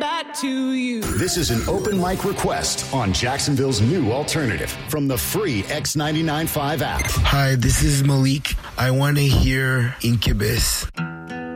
back to you. This is an open mic request on Jacksonville's new alternative from the free X99.5 app. Hi, this is Malik. I want to hear Incubus.